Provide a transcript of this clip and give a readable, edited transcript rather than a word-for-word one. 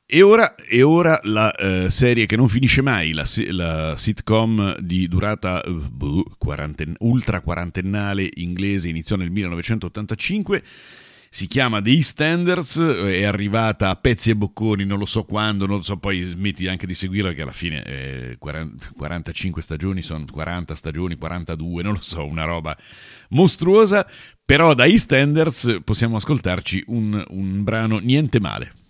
E ora la serie che non finisce mai, la sitcom di durata ultra quarantennale inglese, iniziò nel 1985, si chiama The EastEnders, è arrivata a pezzi e bocconi, non lo so quando, non lo so, poi smetti anche di seguirla che alla fine 45 stagioni sono 40 stagioni, 42, non lo so, una roba mostruosa, però da EastEnders possiamo ascoltarci un brano niente male.